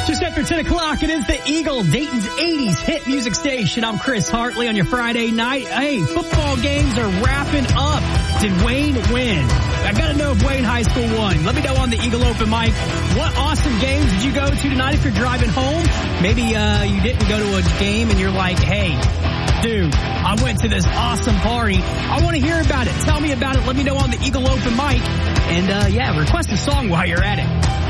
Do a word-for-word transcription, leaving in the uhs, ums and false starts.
Just after ten o'clock, it is the Eagle, Dayton's eighties hit music station. I'm Chris Hartley on your Friday night. Hey, football games are wrapping up. Did Wayne win? I got to know if Wayne High School won. Let me know on the Eagle Open mic. What awesome games did you go to tonight if you're driving home? Maybe uh, you didn't go to a game and you're like, hey, dude, I went to this awesome party. I want to hear about it. Tell me about it. Let me know on the Eagle Open mic. And, uh, yeah, request a song while you're at it.